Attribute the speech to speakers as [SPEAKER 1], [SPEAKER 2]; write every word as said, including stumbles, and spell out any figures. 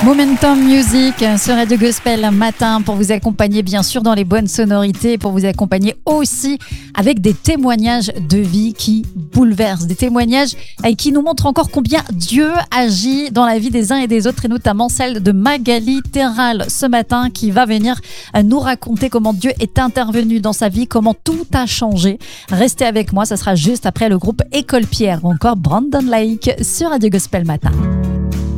[SPEAKER 1] Momentum Music sur Radio Gospel matin pour vous accompagner bien sûr dans les bonnes sonorités, pour vous accompagner aussi avec des témoignages de vie qui bouleversent, des témoignages qui nous montrent encore combien Dieu agit dans la vie des uns et des autres, et notamment celle de Magali Terral ce matin qui va venir nous raconter comment Dieu est intervenu dans sa vie, comment tout a changé. Restez avec moi, ça sera juste après le groupe École Pierre ou encore Brandon Lake sur Radio Gospel matin.